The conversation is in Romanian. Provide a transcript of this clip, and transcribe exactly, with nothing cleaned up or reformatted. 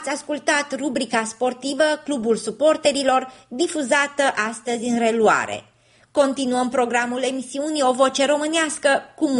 Ați ascultat rubrica sportivă Clubul Suporterilor, difuzată astăzi în reluare. Continuăm programul emisiunii O Voce Românească cu